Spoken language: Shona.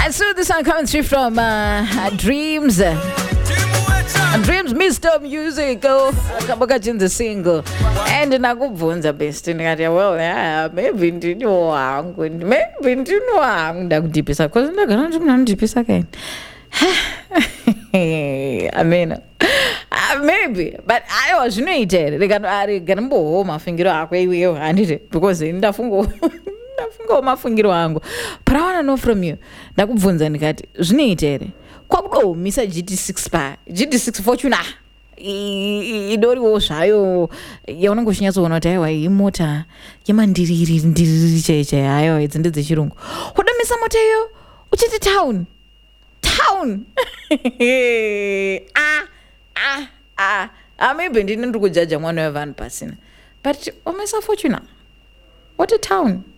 I saw this one coming through from Dreams. Dreams, Mr. Musical. Kabakachinza single. And nakubvunza best ndikati well yeah maybe ndino wangu ndakudipisa because ndagara ndipisa kaini. I mean maybe but I was zvinoita rikanimbowo mafungiro ako iweyo handiti because ndafunga mafungiro angu but I want to know from you ndakubvunza ndikati zvinoita here kwakudomisa GT6 pa GT6 Fortuna idoriwo zvayo yaunongoshinyatsoona kuti aiwa imota yemandiriri chaichai hayo idzi ndedzechirungu wadomisa mota iyo uchiti town maybe ndini ndiri kujaja mwana wevanhu pasina but wamisa Fortuna what a town.